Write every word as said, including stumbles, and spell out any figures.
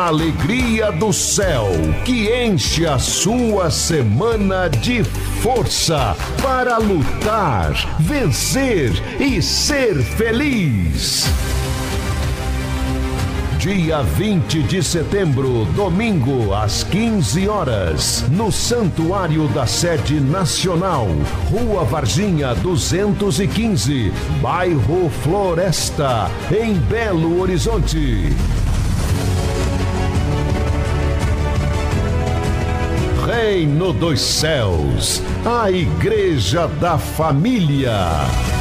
alegria do céu que enche a sua semana de força para lutar, vencer e ser feliz. Dia vinte de setembro, domingo, às quinze horas, no Santuário da Sede Nacional, Rua Varginha duzentos e quinze, bairro Floresta, em Belo Horizonte. Reino dos Céus, a Igreja da Família.